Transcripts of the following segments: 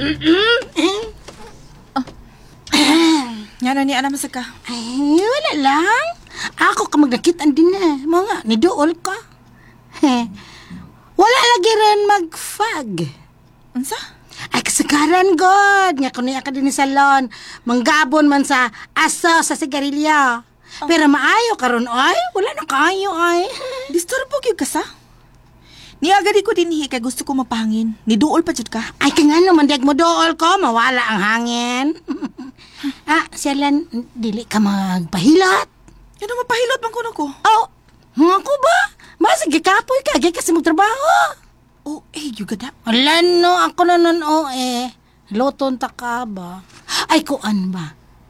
Nga na ni alam sa ka. Ay, wala lang. Ako ka magnakitaan din na. Mga, nidool ka. Wala lagi rin mag-fag. Unsa? Ay, kasagaran, God. Nga kunya ka din ni salon. Manggabon man sa aso sa sigarilyo. Pero maayo karon ay. Wala na kayo, ay. Disturbo gyud ka sa? Niagadi ko dinhi kay gusto ko mapahangin. Niduol pa jud ka. Ay, kaya nga naman, diag mo dool ko. Mawala ang hangin. Siyalan, dili ka magpahilot. Ano mapahilot man kuno ko? Oh, mga ko ba? Masig kapoy ka, gay kasi magtrabaho. Oh, yung gada. Wala no, ako na nun, Loton ta ka ba? Ay, kuan ba?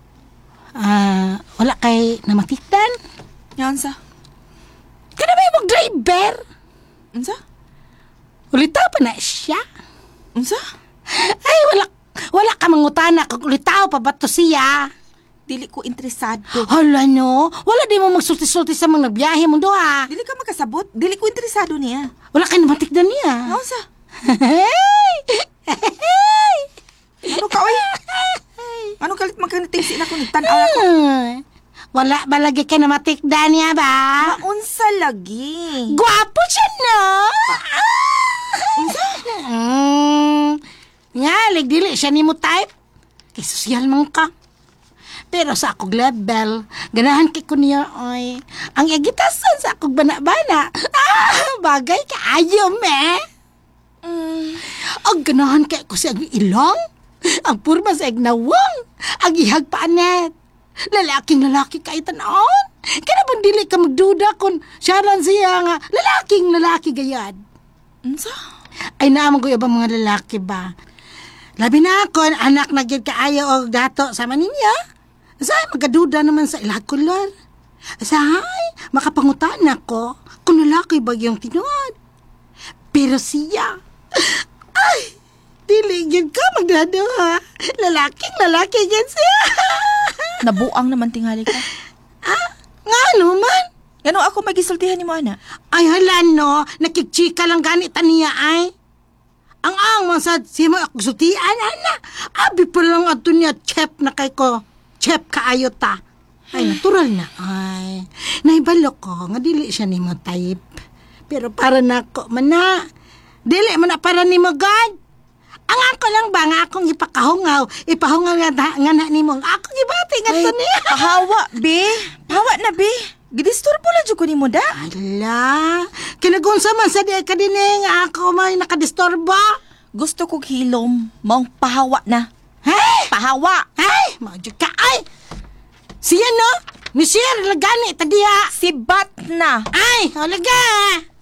Wala kay namatikdan? Yan sa? Kana ba yung mag-driver? Unsa? Ulitaw pa na siya. Unsa? Ay, wala ka mangutana kung ulitaw pa ba to siya? Dili ko interesado. Hala no, wala di mo magsulti-sulti sa mga nagbiyahe mo doha. Dili ka makasabot. Dili ko interesado niya. Wala kay namatikdan niya. Unsa? Hey! Ano ka, oy? Ano kalit magkanitingsi na ko ni tanaw ako? Wala ba lagi ka namatikdan niya ba? Unsa lagi? Gwapo siya, no? Nga, dili siya ni mo type. Kay sosyal man ka. Pero sa akong level, ganahan kay ko niya, oy. Ang agitasan sa akong bana-bana. Bagay ka, ayaw, me. Ang ganahan kay ko sa ilong. Ang purma sa ignawang. Ang ihag paanet. Lalaking lalaki ka itanon. Kaya bang dili ka magduda kung siyaran siya nga lalaking lalaki gayad. Unsa? Ay naman ko ibang mga lalaki ba? Labi na ako, anak na gyud kaayo og dato sa maninya. Say, magaduda naman sa ilag kulor. Say, makapangutan ako kung lalaki ba yung tinuod. Pero siya, ay, dili gyud ka magdaduha. Lalaki gyud siya. Nabuang naman tingali ka. Nga naman. Gano ako magisultihan ni mo, ana? Ay, hala no, nakikchika lang ganita niya ay. Ang masad, si mo ako sutian, ana. Abi pa lang ato niya, chep na kay ko. Chep kaayo ta. Ay, natural na. Ay, naibalo ko, nga dili siya ni mo type. Pero para na ako, mana. Dili mo na para ni mo, God. Ang ako lang ba nga akong ipahungaw nga na ni mo. Akong ibati nga to niya. Pahawa, be. Pahawa na, be. Gidisturbo lang dyan ko ni mo, da. Ala, kinagunsa man sa di ka din nga ako may nakadistorbo. Gusto kong hilom. Maong pahawa na. Hey! Pahawa! Ay, maudyo ka, ay! Siya, no? Ni Sir, lagani, tadiya. Si Bat na. Ay, halaga!